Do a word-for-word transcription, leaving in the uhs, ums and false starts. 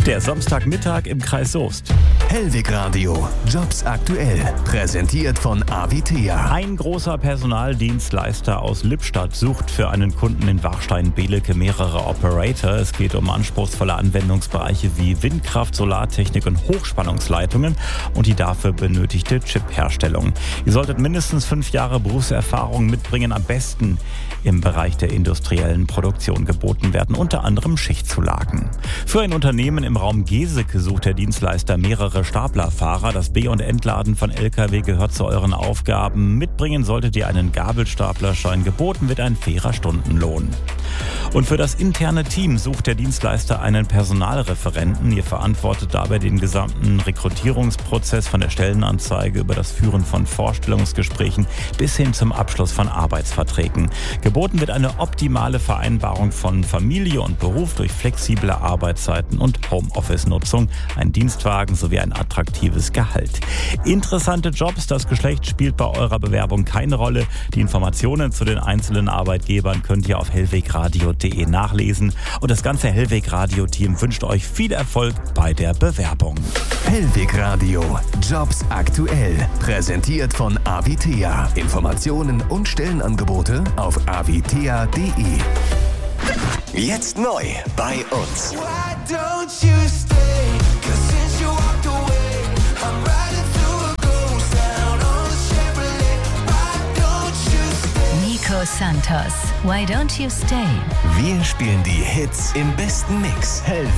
Der Samstagmittag im Kreis Soest. Hellwig Radio, Jobs aktuell, präsentiert von Avitea. Ein großer Personaldienstleister aus Lippstadt sucht für einen Kunden in Warstein-Belecke mehrere Operator. Es geht um anspruchsvolle Anwendungsbereiche wie Windkraft, Solartechnik und Hochspannungsleitungen und die dafür benötigte Chipherstellung. Ihr solltet mindestens fünf Jahre Berufserfahrung mitbringen, am besten im Bereich der industriellen Produktion. Geboten werden unter anderem Schichtzulagen. Für ein Unternehmen im Raum Geseke sucht der Dienstleister mehrere Staplerfahrer. Das Be- und Entladen von L K W gehört zu euren Aufgaben. Mitbringen solltet ihr einen Gabelstaplerschein. Geboten wird ein fairer Stundenlohn. Und für das interne Team sucht der Dienstleister einen Personalreferenten. Ihr verantwortet dabei den gesamten Rekrutierungsprozess von der Stellenanzeige über das Führen von Vorstellungsgesprächen bis hin zum Abschluss von Arbeitsverträgen. Geboten wird eine optimale Vereinbarung von Familie und Beruf durch flexible Arbeitszeiten und Homeoffice-Nutzung, ein Dienstwagen sowie ein attraktives Gehalt. Interessante Jobs, das Geschlecht spielt bei eurer Bewerbung keine Rolle. Die Informationen zu den einzelnen Arbeitgebern könnt ihr auf hellwegradio punkt de nachlesen. Und das ganze Hellwig Radio Team wünscht euch viel Erfolg bei der Bewerbung. Hellwig Radio, Jobs aktuell, präsentiert von Avitea. Informationen und Stellenangebote auf avitea punkt de. Jetzt neu bei uns. Nico Santos, Why Don't You Stay? Wir spielen die Hits im besten Mix. Hellwig